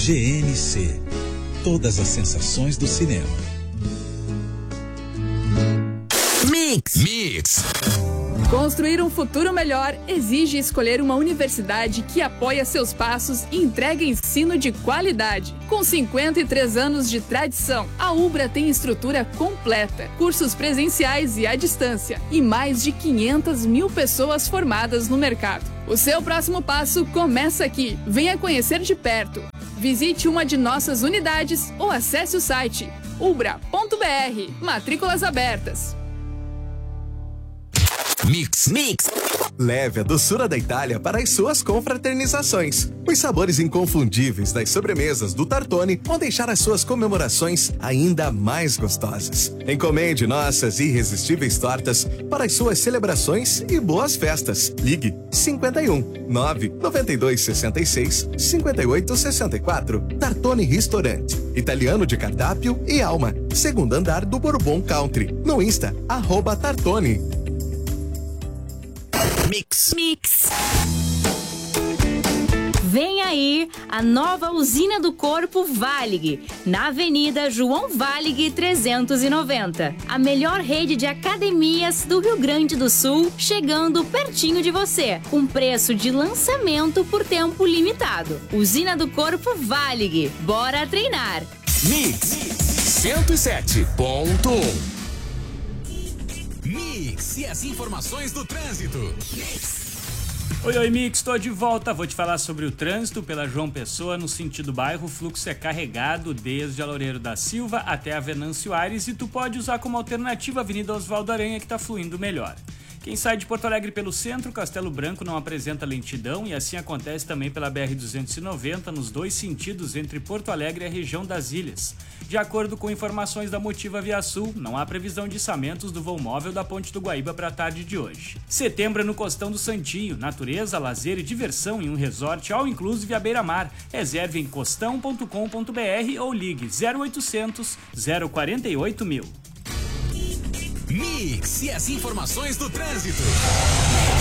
GNC. Todas as sensações do cinema. Mix. Construir um futuro melhor exige escolher uma universidade que apoia seus passos e entrega ensino de qualidade. Com 53 anos de tradição, a Ubra tem estrutura completa, cursos presenciais e à distância e mais de 500 mil pessoas formadas no mercado. O seu próximo passo começa aqui. Venha conhecer de perto. Visite uma de nossas unidades ou acesse o site ubra.br. Matrículas abertas. Mix. Leve a doçura da Itália para as suas confraternizações. Os sabores inconfundíveis das sobremesas do Tartone vão deixar as suas comemorações ainda mais gostosas. Encomende nossas irresistíveis tortas para as suas celebrações e boas festas. Ligue 51 992 66 58 64. Tartone Restaurante. Italiano de cardápio e alma. Segundo andar do Bourbon Country. No Insta, @Tartone. Mix. Vem aí a nova usina do corpo Valig, na Avenida João Valig 390. A melhor rede de academias do Rio Grande do Sul, chegando pertinho de você, com preço de lançamento por tempo limitado. Usina do corpo Valig. Bora treinar! Mix 107.1. Mix e as informações do trânsito. Oi, Mix, estou de volta. Vou te falar sobre o trânsito pela João Pessoa, no sentido bairro. O fluxo é carregado desde a Loureiro da Silva até a Venâncio Aires e tu pode usar como alternativa a Avenida Oswaldo Aranha, que está fluindo melhor. Quem sai de Porto Alegre pelo centro, Castelo Branco não apresenta lentidão e assim acontece também pela BR-290 nos dois sentidos entre Porto Alegre e a região das Ilhas. De acordo com informações da Motiva Via Sul, não há previsão de içamentos do voo móvel da Ponte do Guaíba para a tarde de hoje. Setembro é no Costão do Santinho, natureza, lazer e diversão em um resort all inclusive à beira-mar. Reserve em costão.com.br ou ligue 0800 048 mil. Mix e as informações do trânsito.